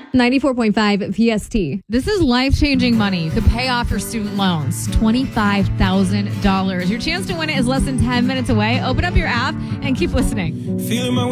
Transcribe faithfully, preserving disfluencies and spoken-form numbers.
ninety-four point five P S T. This is life-changing money. You could pay off your student loans. twenty-five thousand dollars. Your chance to win it is less than ten minutes away. Open up your app and keep listening. Feeling my